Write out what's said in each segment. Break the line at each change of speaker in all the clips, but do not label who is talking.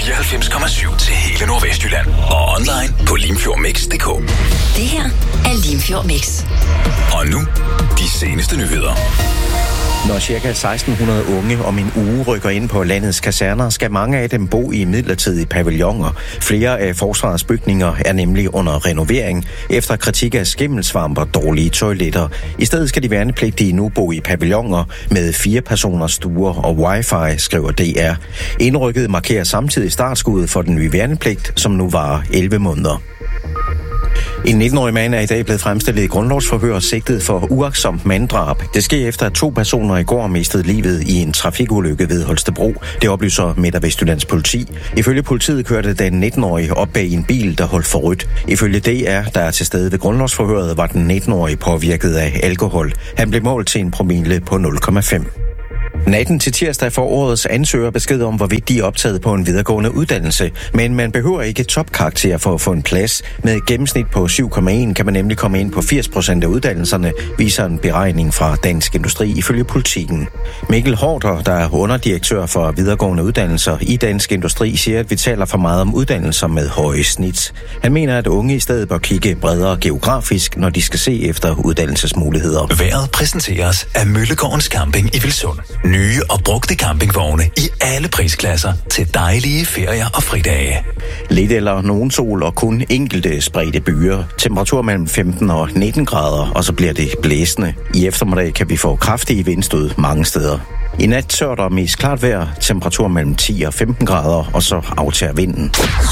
94,7 til hele Nordvestjylland. Og online på limfjordmix.dk.
Det her er Limfjord Mix.
Og nu, de seneste nyheder.
Når ca. 1600 unge om en uge rykker ind på landets kaserner, skal mange af dem bo i midlertidige pavilloner. Flere af forsvarets bygninger er nemlig under renovering, efter kritik af skimmelsvamp og dårlige toiletter. I stedet skal de værnepligtige nu bo i pavilloner med 4 personers stuer og wifi, skriver DR. Indrykket markerer samtidig startskuddet for den nye værnepligt, som nu varer 11 måneder. En 19-årig mand er i dag blevet fremstillet i grundlovsforhør sigtet for uagtsomt manddrab. Det sker efter, at 2 personer i går mistede livet i en trafikulykke ved Holstebro. Det oplyser Midt- og Vestjyllands politi. Ifølge politiet kørte den 19-årige op bag en bil, der holdt for rødt. Ifølge DR, der er til stede ved grundlovsforhøret, var den 19-årige påvirket af alkohol. Han blev målt til en promille på 0,5. Natten til tirsdag får årets ansøger besked om, hvorvidt de er optaget på en videregående uddannelse. Men man behøver ikke topkarakter for at få en plads. Med et gennemsnit på 7,1 kan man nemlig komme ind på 80% af uddannelserne, viser en beregning fra Dansk Industri ifølge Politiken. Mikkel Hårder, der er underdirektør for videregående uddannelser i Dansk Industri, siger, at vi taler for meget om uddannelser med høje snit. Han mener, at unge i stedet bør kigge bredere geografisk, når de skal se efter uddannelsesmuligheder.
Vejret præsenteres af Møllegårdens Camping i Vilsund. Nye og brugte campingvogne i alle prisklasser til dejlige ferier og fridage.
Lidt eller nogen sol og kun enkelte spredte byer. Temperatur mellem 15 og 19 grader, og så bliver det blæsende. I eftermiddag kan vi få kraftige vindstød mange steder. I nat tørt og mest klart vejr, temperatur mellem 10 og 15 grader, og så aftager vinden.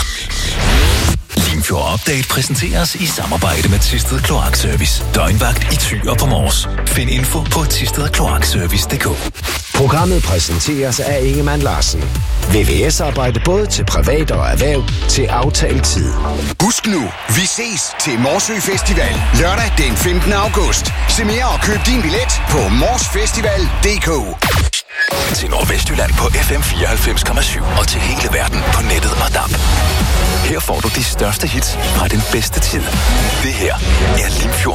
Limfjord Update præsenteres i samarbejde med Thisted Kloakservice. Døgnvagt i Thy og på Mors. Find info på thistedkloakservice.dk.
Programmet præsenteres af Ingemann Larsen. VVS-arbejde både til privat og erhverv til aftalt tid.
Husk nu, vi ses til Morsø Festival lørdag den 15. august. Se mere og køb din billet på morsfestival.dk.
Til Nordvestjylland på FM 94,7 og til hele verden på nettet og DAB. Her får du de største hits fra den bedste tid. Det her er Limfjord